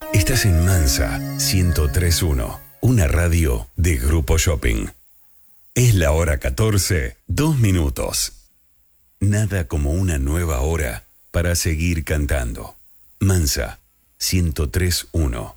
Estás en Mansa 103.1, una radio de Grupo Shopping. Es la hora 14, 2 minutos. Nada como una nueva hora para seguir cantando. Mansa 103.1.